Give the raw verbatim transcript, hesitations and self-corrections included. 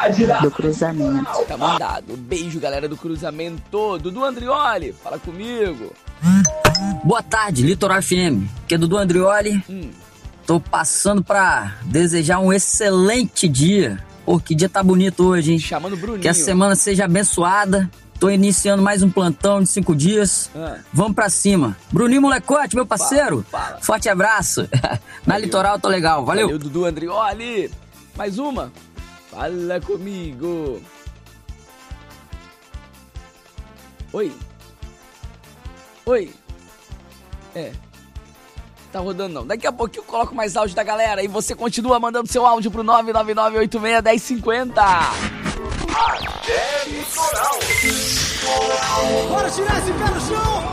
do cruzamento. Tá mandado. Beijo, galera do cruzamento. Dudu Andrioli, fala comigo. Boa tarde, Litoral F M. Aqui é Dudu Andrioli. Hum. Tô passando pra desejar um excelente dia. Pô, que dia tá bonito hoje, hein? Chamando o Bruninho. Que a semana seja abençoada. Tô iniciando mais um plantão de cinco dias. Ah. Vamos pra cima. Bruninho Molecote, meu parceiro. Fala, fala. Forte abraço. Na Valeu. Litoral tô legal. Valeu. Valeu, Dudu Andrioli. Mais uma. Fala comigo. Oi. Oi. É. Tá rodando não. Daqui a pouquinho eu coloco mais áudio da galera e você continua mandando seu áudio pro nove nove nove oito seis um zero cinco zero. Até Litoral. Bora tirar esse pé no chão.